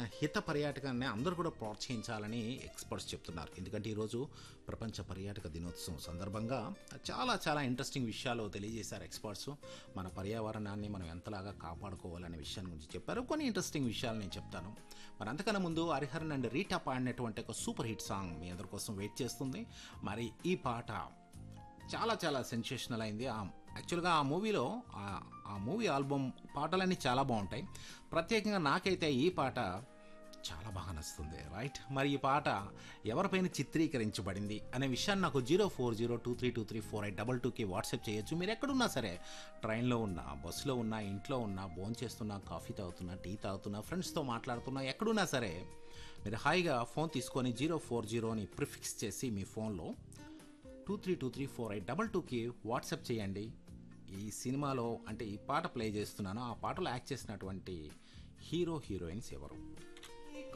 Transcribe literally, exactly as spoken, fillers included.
హిత పర్యాటకాన్ని అందరూ కూడా ప్రోత్సహించాలని ఎక్స్పర్ట్స్ చెప్తున్నారు. ఎందుకంటే ఈరోజు ప్రపంచ పర్యాటక దినోత్సవం సందర్భంగా చాలా చాలా ఇంట్రెస్టింగ్ విషయాలు తెలియజేశారు ఎక్స్పర్ట్స్. మన పర్యావరణాన్ని మనం ఎంతలాగా కాపాడుకోవాలనే విషయాన్ని గురించి చెప్పారు. కొన్ని ఇంట్రెస్టింగ్ విషయాలు నేను చెప్తాను. మరి అంతకన్నా ముందు హరిహరన్ అండ్ రీటా పాడినటువంటి ఒక సూపర్ హిట్ సాంగ్ మీ అందరి కోసం వెయిట్ చేస్తుంది. మరి ఈ పాట చాలా చాలా సెన్సేషనల్ అయింది. ఆ యాక్చువల్గా ఆ మూవీలో ఆ మూవీ ఆల్బమ్ పాటలన్నీ చాలా బాగుంటాయి. ప్రత్యేకంగా నాకైతే ఈ పాట చాలా బాగా నచ్చుతుంది. రైట్, మరి ఈ పాట ఎవరిపైన చిత్రీకరించబడింది అనే విషయాన్ని నాకు zero four zero two three two three four eight double టూకి వాట్సాప్ చేయొచ్చు. మీరు ఎక్కడున్నా సరే, ట్రైన్లో ఉన్నా, బస్సులో ఉన్నా, ఇంట్లో ఉన్నా, భోజనం చేస్తున్నా, కాఫీ తాగుతున్నా, టీ తాగుతున్నా, ఫ్రెండ్స్తో మాట్లాడుతున్నా, ఎక్కడున్నా సరే మీరు హాయిగా ఫోన్ తీసుకొని జీరో ఫోర్ జీరోని ప్రిఫిక్స్ చేసి మీ ఫోన్లో two three two three four eight double టూకి వాట్సాప్ చేయండి. ఈ సినిమాలో అంటే ఈ పాట ప్లే చేస్తున్నాను, ఆ పాటలో యాక్ట్ చేసినటువంటి హీరో హీరోయిన్స్ ఎవరు?